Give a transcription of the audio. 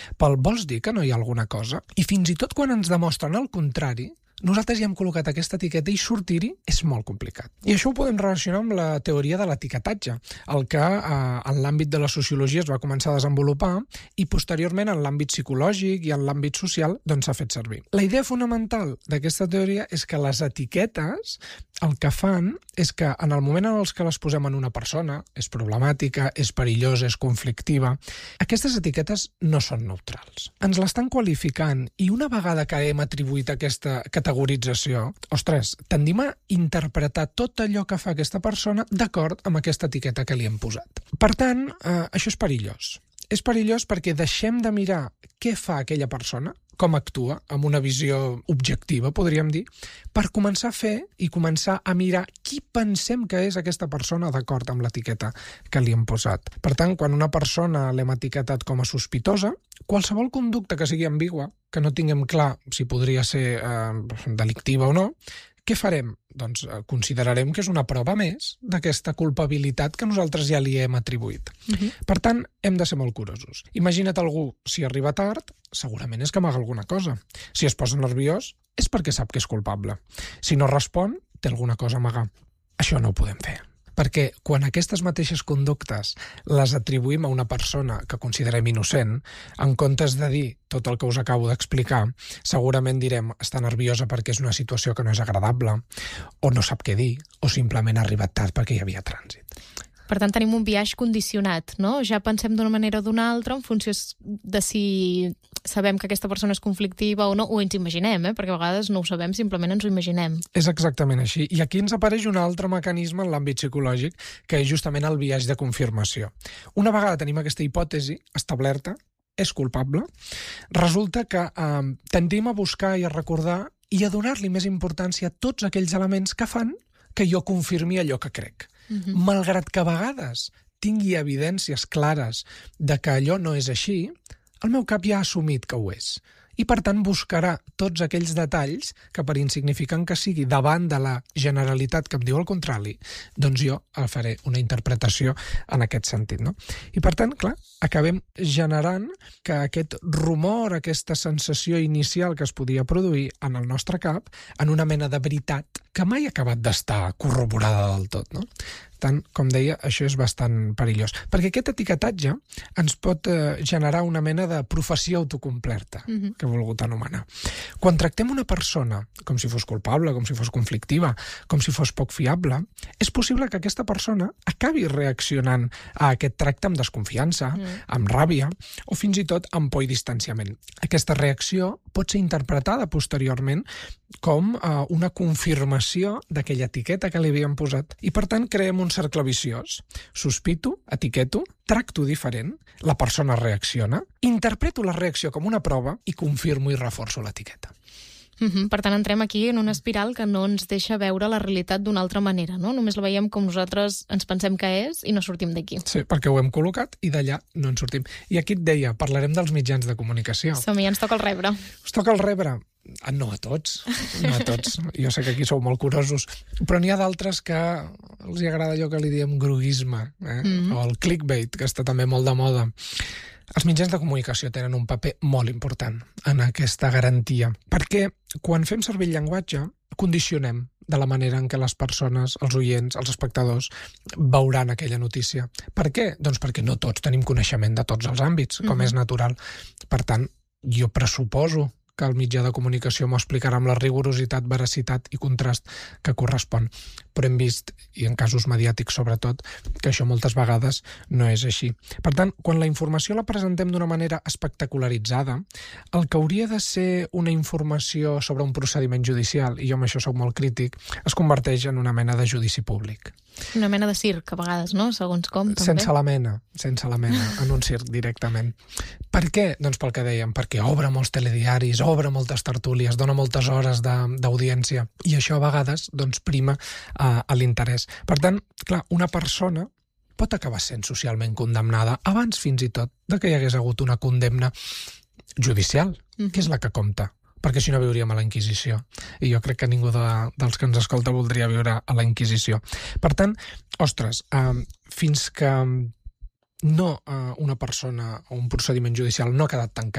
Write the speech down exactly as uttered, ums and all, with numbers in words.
pel vols dir que no hi ha alguna cosa? I fins i tot quan ens demostren el contrari, nosaltres ja hem col·locat aquesta etiqueta i sortir-hi és molt complicat. I això ho podem relacionar amb la teoria de l'etiquetatge, el que eh, en l'àmbit de la sociologia es va començar a desenvolupar i posteriorment en l'àmbit psicològic i en l'àmbit social doncs s'ha fet servir. La idea fonamental d'aquesta teoria és que les etiquetes el que fan és que en el moment en els que les posem en una persona, és problemàtica, és perillosa, és conflictiva, aquestes etiquetes no són neutrals. Ens l'estan qualificant i una vegada que hem atribuït aquesta categorització, ostres, tendim a interpretar tot allò que fa aquesta persona d'acord amb aquesta etiqueta que li hem posat. Per tant, eh, això és perillós. És perillós perquè deixem de mirar què fa aquella persona, com actua, amb una visió objectiva, podríem dir, per començar a fer i començar a mirar qui pensem que és aquesta persona d'acord amb l'etiqueta que li hem posat. Per tant, quan una persona l'hem etiquetat com a sospitosa, qualsevol conducta que sigui ambigua, que no tinguem clar si podria ser eh, delictiva o no, què farem? Doncs eh, considerarem que és una prova més d'aquesta culpabilitat que nosaltres ja li hem atribuït. Uh-huh. Per tant, hem de ser molt curosos. Imagina't algú, si arriba tard, segurament és que amaga alguna cosa. Si es posa nerviós, és perquè sap que és culpable. Si no respon, té alguna cosa a amagar. Això no ho podem fer. Perquè quan aquestes mateixes conductes les atribuïm a una persona que considerem innocent, en comptes de dir tot el que us acabo d'explicar, segurament direm està nerviosa perquè és una situació que no és agradable, o no sap què dir, o simplement ha arribat tard perquè hi havia trànsit. Per tant, tenim un biaix condicionat, no? Ja pensem d'una manera o d'una altra en funció de si sabem que aquesta persona és conflictiva o no, o ens imaginem, eh? Perquè a vegades no ho sabem, simplement ens ho imaginem. És exactament així. I aquí ens apareix un altre mecanisme en l'àmbit psicològic, que és justament el biaix de confirmació. Una vegada tenim aquesta hipòtesi establerta, és culpable, resulta que eh, tendim a buscar i a recordar i a donar-li més importància a tots aquells elements que fan que jo confirmi allò que crec. Uh-huh. Malgrat que a vegades tingui evidències clares de que allò no és així, el meu cap ja ha assumit que ho és. I, per tant, buscarà tots aquells detalls que, per insignificant que sigui, davant de la generalitat que em diu el contrari, doncs jo faré una interpretació en aquest sentit, no? I, per tant, clar, acabem generant que aquest rumor, aquesta sensació inicial que es podia produir en el nostre cap, en una mena de veritat que mai ha acabat d'estar corroborada del tot, no? Tant, com deia, això és bastant perillós. Perquè aquest etiquetatge ens pot eh, generar una mena de profecia autocomplerta, uh-huh. que he volgut anomenar. Quan tractem una persona com si fos culpable, com si fos conflictiva, com si fos poc fiable, és possible que aquesta persona acabi reaccionant a aquest tracte amb desconfiança, uh-huh. amb ràbia, o fins i tot amb por i distanciament. Aquesta reacció pot ser interpretada posteriorment com eh, una confirmació d'aquella etiqueta que li havíem posat. I, per tant, creem un cercle viciós. Sospito, etiqueto, tracto diferent, la persona reacciona, interpreto la reacció com una prova i confirmo i reforço l'etiqueta. Uh-huh. Per tant, entrem aquí en una espiral que no ens deixa veure la realitat d'una altra manera, no? Només la veiem com nosaltres ens pensem que és i no sortim d'aquí. Sí, perquè ho hem col·locat i d'allà no en sortim. I aquí et deia, parlarem dels mitjans de comunicació. Som-hi, ens toca el rebre. Us toca el rebre. Ah, no a tots, no a tots. Jo sé que aquí sou molt curosos, però n'hi ha d'altres que els agrada allò que li diem groguisme, eh? Mm-hmm. O el clickbait, que està també molt de moda. Els mitjans de comunicació tenen un paper molt important en aquesta garantia, perquè quan fem servir el llenguatge condicionem de la manera en què les persones, els oients, els espectadors veuran aquella notícia. Per què? Doncs perquè no tots tenim coneixement de tots els àmbits, com mm-hmm. és natural. Per tant, jo pressuposo que el mitjà de comunicació m'ho explicarà amb la rigorositat, veracitat i contrast que correspon. Però hem vist, i en casos mediàtics sobretot, que això moltes vegades no és així. Per tant, quan la informació la presentem d'una manera espectacularitzada, el que hauria de ser una informació sobre un procediment judicial, i jo amb això soc molt crític, es converteix en una mena de judici públic. Una mena de circ, a vegades, no? Segons com, també. Sense la mena, sense la mena, en un circ directament. Per què? Doncs pel que dèiem, perquè obre molts telediaris, obre moltes tertúlies, dona moltes hores d'audiència, i això a vegades doncs, prima a, a l'interès. Per tant, clar, una persona pot acabar sent socialment condemnada abans fins i tot de que hi hagués hagut una condemna judicial, mm-hmm. que és la que compta. Perquè si no viuríem a la Inquisició. I jo crec que ningú de, dels que ens escolta voldria viure a la Inquisició. Per tant, ostres, eh, fins que no eh, una persona o un procediment judicial no ha quedat tancat,